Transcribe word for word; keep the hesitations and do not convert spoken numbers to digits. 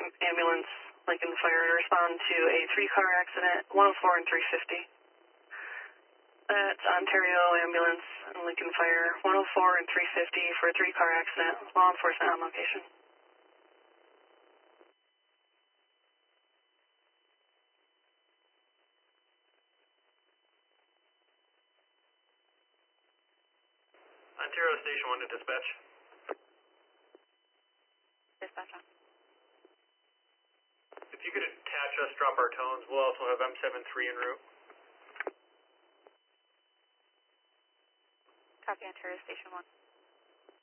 ambulance, Lincoln Fire, to respond to a three-car accident, one oh four and three fifty. That's Ontario Ambulance and Lincoln Fire, one oh four and three fifty for a three-car accident. Law enforcement on location. Ontario Station one to dispatch. Dispatch on. If you could attach us, drop our tones. We'll also have M seventy-three en route. Copy, Ontario Station one.